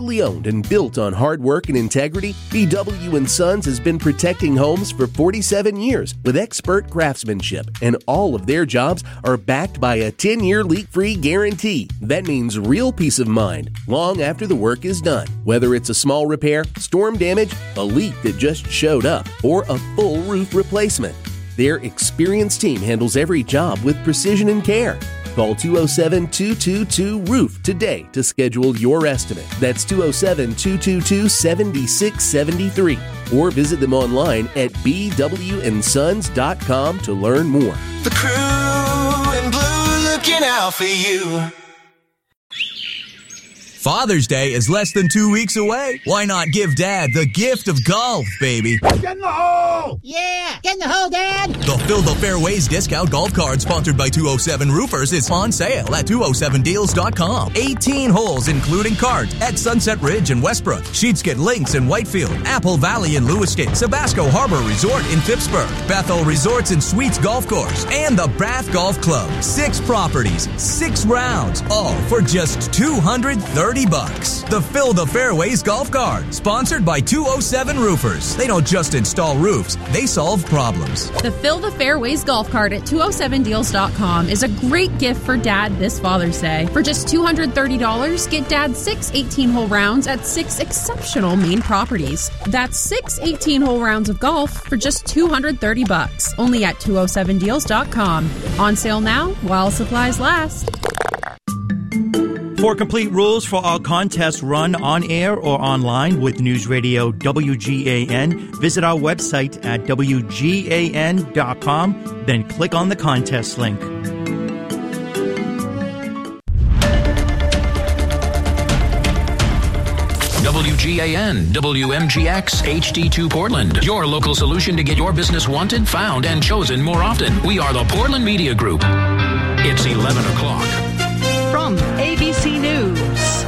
locally owned and built on hard work and integrity, BW & Sons has been protecting homes for 47 years with expert craftsmanship, and all of their jobs are backed by a 10-year leak-free guarantee. That means real peace of mind long after the work is done. Whether it's a small repair, storm damage, a leak that just showed up, or a full roof replacement, their experienced team handles every job with precision and care. Call 207-222-ROOF today to schedule your estimate. That's 207-222-7673. Or visit them online at bwandsons.com to learn more. The crew in blue looking out for you. Father's Day is less than 2 weeks away. Why not give Dad the gift of golf, baby? Get in the hole! Yeah, get in the hole, Dad! The Fill the Fairways discount golf card sponsored by 207 Roofers is on sale at 207deals.com. 18 holes including cards at Sunset Ridge in Westbrook, Sheepskin Links in Whitefield, Apple Valley in Lewiston, Sabasco Harbor Resort in Phippsburg, Bethel Resorts and Suites Golf Course, and the Brath Golf Club. 6 properties, 6 rounds, all for just $230. The Fill the Fairways golf card, sponsored by 207 Roofers. They don't just install roofs, they solve problems. The Fill the Fairways golf card at 207deals.com is a great gift for Dad this Father's Day. For just $230, get Dad 6 18-hole rounds at 6 exceptional Maine properties. That's 6 18-hole rounds of golf for just $230. Only at 207deals.com. On sale now while supplies last. For complete rules for all contests run on air or online with News Radio WGAN, visit our website at WGAN.com, then click on the contest link. WGAN, WMGX, HD2 Portland. Your local solution to get your business wanted, found, and chosen more often. We are the Portland Media Group. It's 11 o'clock. From ABC News,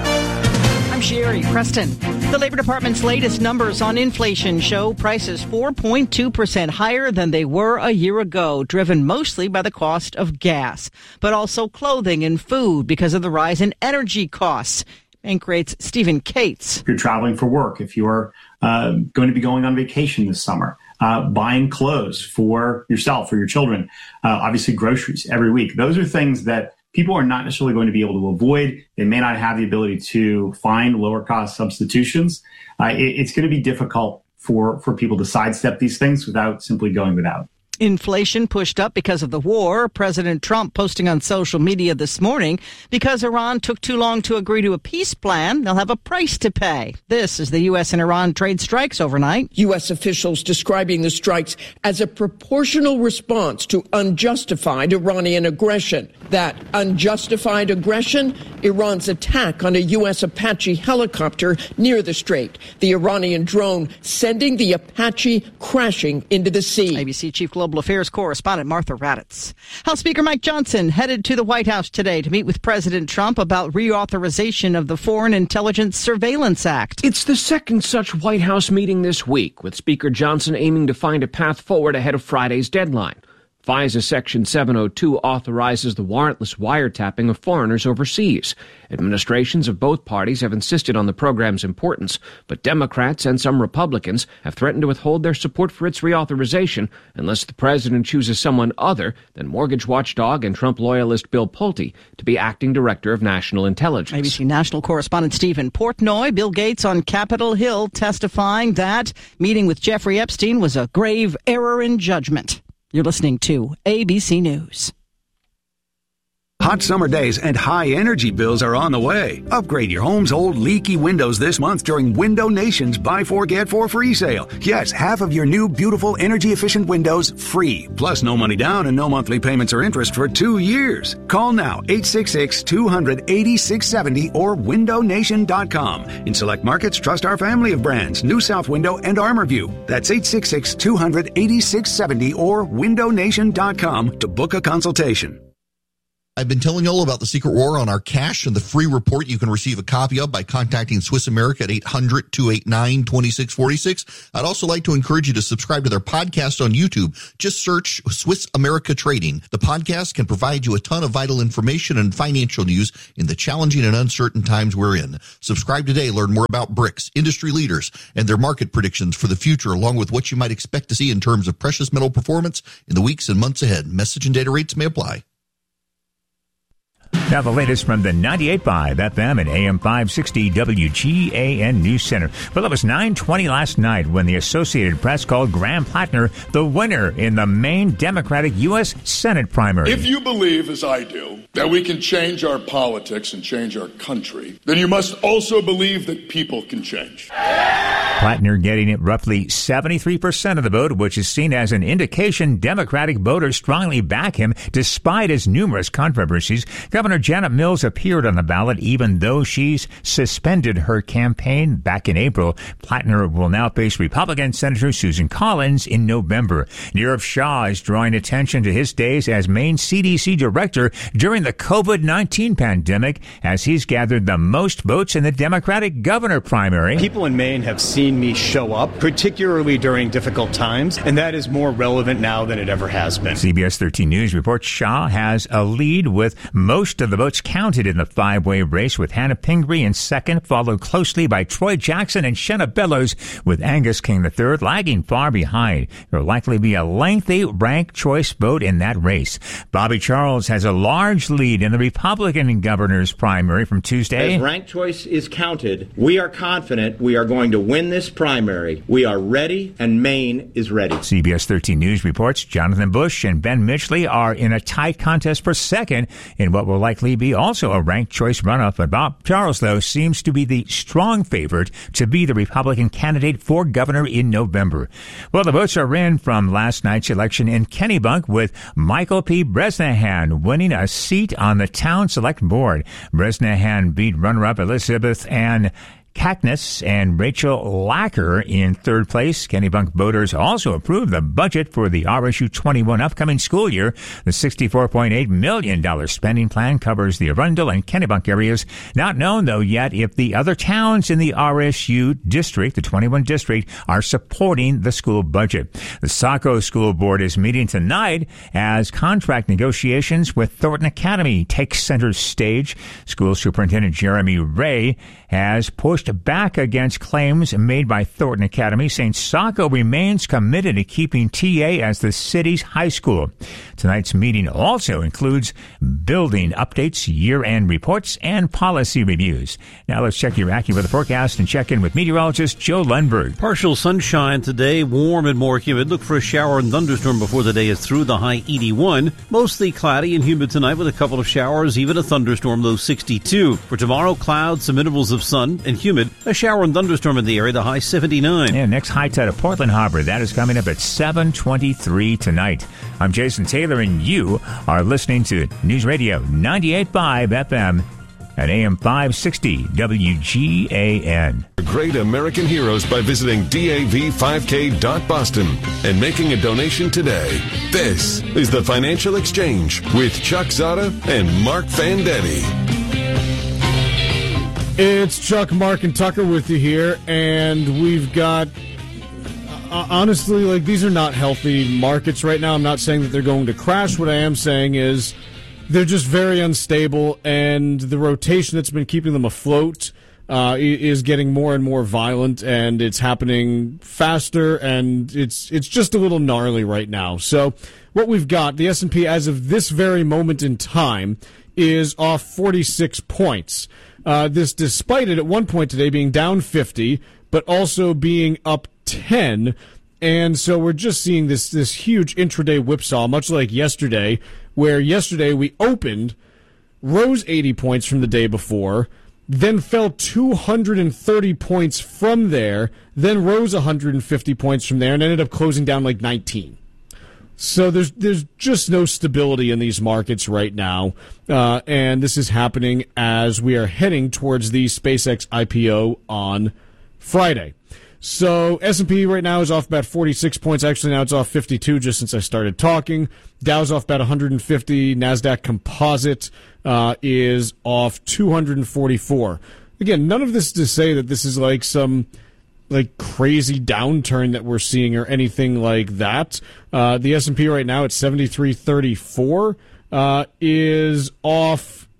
I'm Sherry Preston. The Labor Department's latest numbers on inflation show prices 4.2% higher than they were a year ago, driven mostly by the cost of gas, but also clothing and food because of the rise in energy costs. Bank rates Stephen Cates. If you're traveling for work, if you're going to be going on vacation this summer, buying clothes for yourself, for your children, obviously groceries every week. Those are things that people are not necessarily going to be able to avoid. They may not have the ability to find lower cost substitutions. It's going to be difficult for people to sidestep these things without simply going without. Inflation pushed up because of the war. President Trump posting on social media this morning, because Iran took too long to agree to a peace plan, they'll have a price to pay. This is the U.S. and Iran trade strikes overnight. U.S. officials describing the strikes as a proportional response to unjustified Iranian aggression. That unjustified aggression, Iran's attack on a U.S. Apache helicopter near the strait. The Iranian drone sending the Apache crashing into the sea. ABC Chief Global Affairs correspondent Martha Raddatz. House Speaker Mike Johnson headed to the White House today to meet with President Trump about reauthorization of the Foreign Intelligence Surveillance Act. It's the second such White House meeting this week, with Speaker Johnson aiming to find a path forward ahead of Friday's deadline. FISA Section 702 authorizes the warrantless wiretapping of foreigners overseas. Administrations of both parties have insisted on the program's importance, but Democrats and some Republicans have threatened to withhold their support for its reauthorization unless the president chooses someone other than mortgage watchdog and Trump loyalist Bill Pulte to be acting director of national intelligence. ABC national correspondent Stephen Portnoy. Bill Gates on Capitol Hill testifying that meeting with Jeffrey Epstein was a grave error in judgment. You're listening to ABC News. Hot summer days and high energy bills are on the way. Upgrade your home's old leaky windows this month during Window Nation's Buy 4 Get 4 free sale. Yes, half of your new beautiful energy efficient windows free. Plus no money down and no monthly payments or interest for 2 years. Call now 866-200-8670 or windownation.com. In select markets, trust our family of brands, New South Window and ArmorView. That's 866-200-8670 or windownation.com to book a consultation. I've been telling you all about the secret war on our cash and the free report you can receive a copy of by contacting Swiss America at 800-289-2646. I'd also like to encourage you to subscribe to their podcast on YouTube. Just search Swiss America Trading. The podcast can provide you a ton of vital information and financial news in the challenging and uncertain times we're in. Subscribe today. Learn more about BRICS, industry leaders, and their market predictions for the future, along with what you might expect to see in terms of precious metal performance in the weeks and months ahead. Message and data rates may apply. Now the latest from the 98.5 FM and AM 560 WGAN News Center. Well, it was 9:20 last night when the Associated Press called Graham Plattner the winner in the Maine Democratic U.S. Senate primary. If you believe, as I do, that we can change our politics and change our country, then you must also believe that people can change. Plattner getting it roughly 73% of the vote, which is seen as an indication Democratic voters strongly back him despite his numerous controversies. Governor Janet Mills appeared on the ballot even though she's suspended her campaign back in April. Plattner will now face Republican Senator Susan Collins in November. Nirav Shah is drawing attention to his days as Maine CDC director during the COVID-19 pandemic as he's gathered the most votes in the Democratic governor primary. People in Maine have seen me show up, particularly during difficult times, and that is more relevant now than it ever has been. CBS 13 News reports Shah has a lead with most of the votes counted in the five-way race, with Hannah Pingree in second, followed closely by Troy Jackson and Shenna Bellows, with Angus King III lagging far behind. There will likely be a lengthy ranked choice vote in that race. Bobby Charles has a large lead in the Republican governor's primary from Tuesday. As ranked choice is counted, we are confident we are going to win this primary. We are ready, and Maine is ready. CBS 13 News reports Jonathan Bush and Ben Mitchley are in a tight contest for second in what will likely be also a ranked choice runoff. But Bob Charles, though, seems to be the strong favorite to be the Republican candidate for governor in November. Well, the votes are in from last night's election in Kennebunk, with Michael P. Bresnahan winning a seat on the town select board. Bresnahan beat runner-up Elizabeth Ann Cackness and Rachel Lacker in third place. Kennebunk voters also approved the budget for the RSU 21 upcoming school year. The $64.8 million spending plan covers the Arundel and Kennebunk areas. Not known, though, yet if the other towns in the RSU district, the 21 district, are supporting the school budget. The Saco School Board is meeting tonight as contract negotiations with Thornton Academy take center stage. School Superintendent Jeremy Ray has pushed back against claims made by Thornton Academy, saying Saco remains committed to keeping TA as the city's high school. Tonight's meeting also includes building updates, year-end reports, and policy reviews. Now let's check your AccuWeather forecast and check in with meteorologist Joe Lundberg. Partial sunshine today, warm and more humid. Look for a shower and thunderstorm before the day is through, the high 81. Mostly cloudy and humid tonight with a couple of showers, even a thunderstorm, low 62. For tomorrow, clouds, some intervals of sun and humid. A shower and thunderstorm in the area, the high 79. And next high tide of Portland Harbor, that is coming up at 7:23 tonight. I'm Jason Taylor, and you are listening to News Radio 98.5 FM at AM 560 WGAN. Great American heroes by visiting DAV5K.Boston and making a donation today. This is the Financial Exchange with Chuck Zada and Mark Fandetti. It's Chuck, Mark, and Tucker with you here, and we've got, honestly, like, these are not healthy markets right now. I'm not saying that they're going to crash. What I am saying is they're just very unstable, and the rotation that's been keeping them afloat is getting more and more violent, and it's happening faster, and it's just a little gnarly right now. So what we've got, the S&P as of this very moment in time, is off 46 points. This despite it at one point today being down 50, but also being up 10. And so we're just seeing this huge intraday whipsaw, much like yesterday, where yesterday we opened, rose 80 points from the day before, then fell 230 points from there, then rose 150 points from there, and ended up closing down like 19. So there's just no stability in these markets right now, and this is happening as we are heading towards the SpaceX IPO on Friday. So S&P right now is off about 46 points. Actually, now it's off 52 just since I started talking. Dow's off about 150. NASDAQ Composite is off 244. Again, none of this to say that this is like some crazy downturn that we're seeing or anything like that. The S&P right now at 7334 is off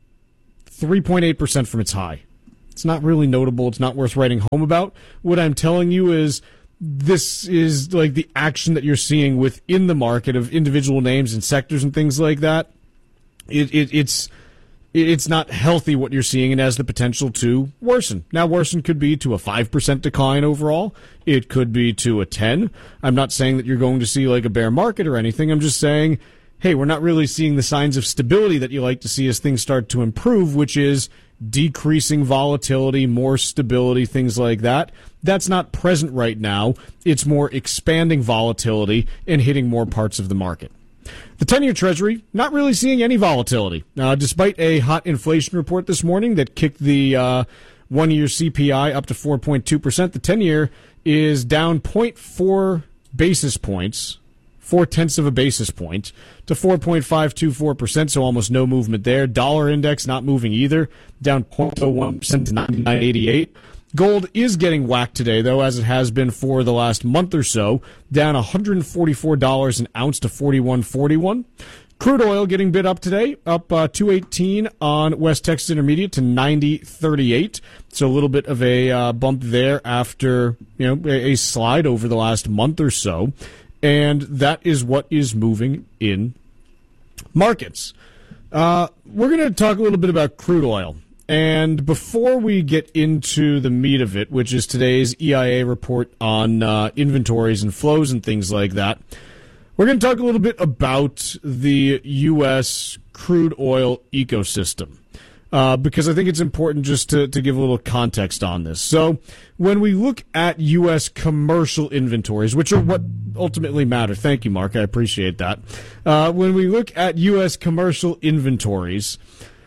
3.8% from its high. It's not really notable. It's not worth writing home about. What I'm telling you is this is like the action that you're seeing within the market of individual names and sectors and things like that. It's not healthy what you're seeing and has the potential to worsen. Now, worsen could be to a 5% decline overall. It could be to a 10. I'm not saying that you're going to see like a bear market or anything. I'm just saying, hey, we're not really seeing the signs of stability that you like to see as things start to improve, which is decreasing volatility, more stability, things like that. That's not present right now. It's more expanding volatility and hitting more parts of the market. The 10-year Treasury, not really seeing any volatility. Despite a hot inflation report this morning that kicked the one-year CPI up to 4.2%, the 10-year is down 0.4 basis points, 0.4 of a basis point, to 4.524%, so almost no movement there. Dollar index not moving either, down 0.01% to 99.88. Gold is getting whacked today, though, as it has been for the last month or so, down $144 an ounce to $41.41. Crude oil getting bid up today, up $2.18 on West Texas Intermediate to $90.38. So a little bit of a bump there after a slide over the last month or so. And that is what is moving in markets. We're going to talk a little bit about crude oil. And before we get into the meat of it, which is today's EIA report on inventories and flows and things like that, we're going to talk a little bit about the U.S. crude oil ecosystem. Because I think it's important just to give a little context on this. So when we look at U.S. commercial inventories, which are what ultimately matter, thank you, Mark, I appreciate that. When we look at U.S. commercial inventories,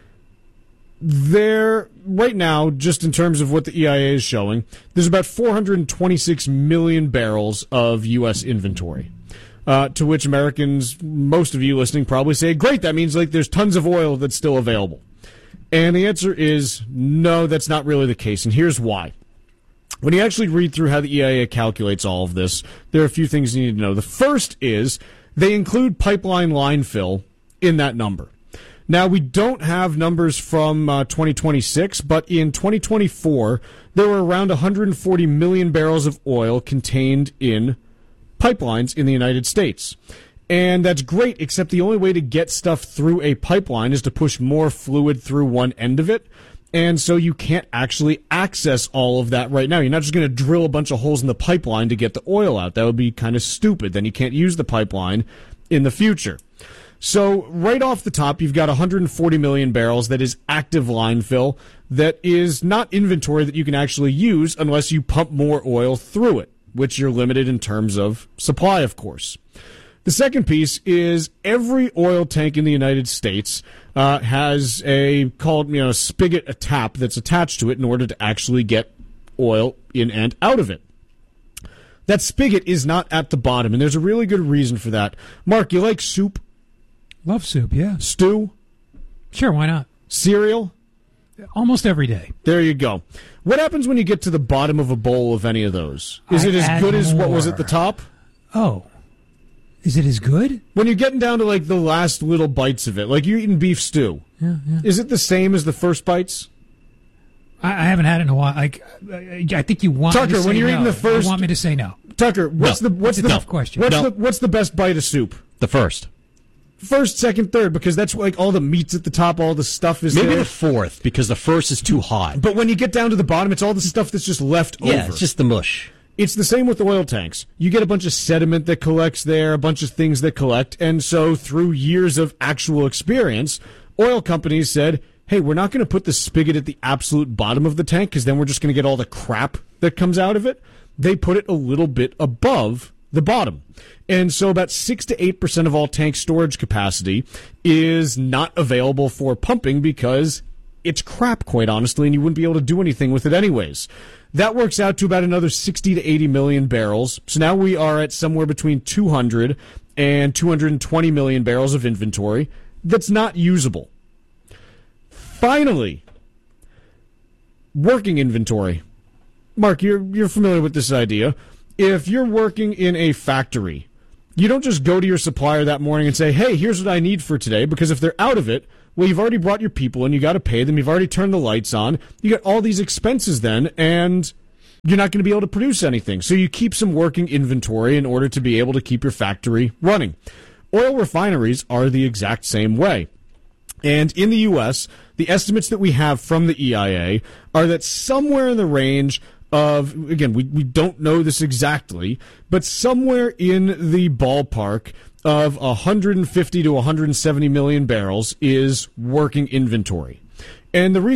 there, right now, just in terms of what the EIA is showing, there's about 426 million barrels of U.S. inventory. To which Americans, most of you listening, probably say, great, that means like there's tons of oil that's still available. And the answer is no, that's not really the case, and here's why. When you actually read through how the EIA calculates all of this, there are a few things you need to know. The first is they include pipeline line fill in that number. Now, we don't have numbers from 2026, but in 2024, there were around 140 million barrels of oil contained in pipelines in the United States. And that's great, except the only way to get stuff through a pipeline is to push more fluid through one end of it. And so you can't actually access all of that right now. You're not just going to drill a bunch of holes in the pipeline to get the oil out. That would be kind of stupid. Then you can't use the pipeline in the future. So right off the top, you've got 140 million barrels that is active line fill that is not inventory that you can actually use unless you pump more oil through it, which you're limited in terms of supply, of course. The second piece is every oil tank in the United States has a spigot, a tap that's attached to it in order to actually get oil in and out of it. That spigot is not at the bottom, and there's a really good reason for that. Mark, you like soup? Love soup, yeah. Stew? Sure, why not? Cereal? Almost every day. There you go. What happens when you get to the bottom of a bowl of any of those? Is it as good as what was at the top? Oh. Is it as good? When you're getting down to like the last little bites of it, like you're eating beef stew. Yeah. Is it the same as the first bites? I haven't had it in a while. I think you want Tucker, me to say when you're no. eating the first, you want me to say no. Tucker, what's the tough question? What's the best bite of soup? The first. First, second, third, because that's like all the meat's at the top, all the stuff is Maybe there. the fourth, because the first is too hot. But when you get down to the bottom, it's all the stuff that's just left over. Yeah, it's just the mush. It's the same with oil tanks. You get a bunch of sediment that collects there, a bunch of things that collect, and so through years of actual experience, oil companies said, hey, we're not going to put the spigot at the absolute bottom of the tank because then we're just going to get all the crap that comes out of it. They put it a little bit above the bottom. And so about 6 to 8% of all tank storage capacity is not available for pumping because it's crap, quite honestly, and you wouldn't be able to do anything with it anyways. That works out to about another 60 to 80 million barrels. So now we are at somewhere between 200 and 220 million barrels of inventory that's not usable. Finally, working inventory. Mark, you're familiar with this idea. If you're working in a factory, you don't just go to your supplier that morning and say, hey, here's what I need for today, because if they're out of it, well, you've already brought your people in, you got to pay them, you've already turned the lights on, you got all these expenses then, and you're not going to be able to produce anything. So you keep some working inventory in order to be able to keep your factory running. Oil refineries are the exact same way. And in the U.S., the estimates that we have from the EIA are that somewhere in the range of, again, we don't know this exactly, but somewhere in the ballpark of 150 to 170 million barrels is working inventory. And the reason